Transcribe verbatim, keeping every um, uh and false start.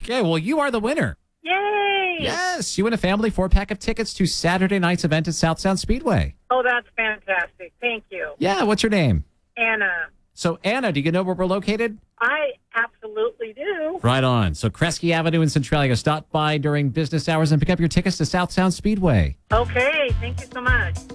Yeah, well, you are the winner. Yay! Yes, you win a family four-pack of tickets to Saturday night's event at South Sound Speedway. Oh, that's fantastic. Thank you. Yeah, what's your name? Anna. So, Anna, do you know where we're located? I absolutely do. Right on. So, Kresge Avenue in Centralia. Stop by during business hours and pick up your tickets to South Sound Speedway. Okay, thank you so much.